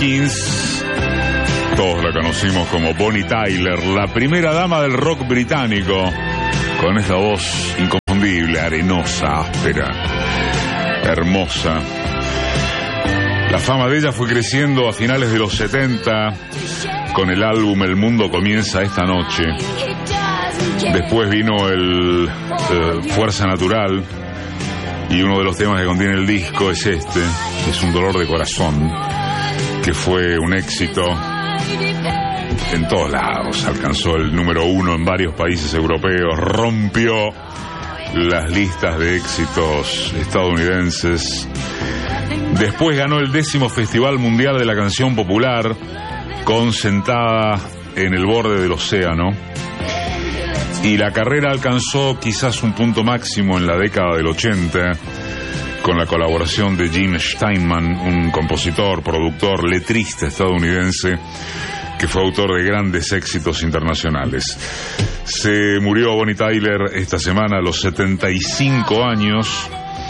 Kings. Todos la conocimos como Bonnie Tyler, la primera dama del rock británico, con esa voz inconfundible, arenosa, áspera, hermosa. La fama de ella fue creciendo a finales de los 70 con el álbum El Mundo Comienza Esta Noche. Después vino el Fuerza Natural, y uno de los temas que contiene el disco es este, que es Un Dolor de Corazón, que fue un éxito en todos lados. Alcanzó el número 1 en varios países europeos, rompió las listas de éxitos estadounidenses. Después ganó el 10º Festival Mundial de la Canción Popular, con Sentada en el Borde del Océano. Y la carrera alcanzó quizás un punto máximo en la década del 80, con la colaboración de Jim Steinman, un compositor, productor, letrista estadounidense, que fue autor de grandes éxitos internacionales. Se murió Bonnie Tyler esta semana a los 75 años.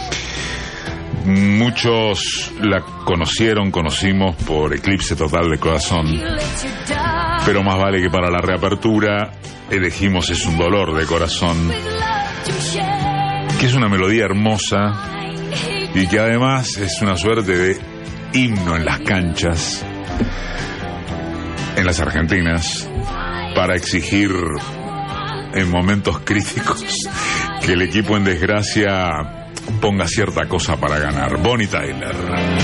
Muchos la conocimos por Eclipse Total de Corazón, pero más vale que para la reapertura elegimos Es un Dolor de Corazón, que es una melodía hermosa y que además es una suerte de himno en las canchas, en las Argentinas, para exigir en momentos críticos que el equipo en desgracia ponga cierta cosa para ganar. Bonnie Tyler.